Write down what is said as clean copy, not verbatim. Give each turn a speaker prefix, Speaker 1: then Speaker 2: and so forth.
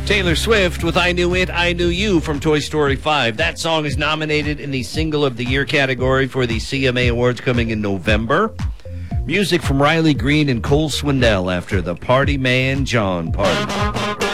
Speaker 1: Taylor Swift with I Knew It, I Knew You from Toy Story 5. That song is nominated in the Single of the Year category for the CMA Awards coming in November. Music from Riley Green and Cole Swindell after the Party Man John Party.